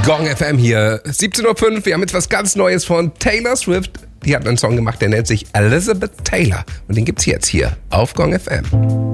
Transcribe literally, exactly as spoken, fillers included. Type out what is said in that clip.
Gong F M hier, siebzehn Uhr fünf. Wir haben jetzt was ganz Neues von Taylor Swift. Die hat einen Song gemacht, der nennt sich Elizabeth Taylor. Und den gibt's jetzt hier auf Gong F M.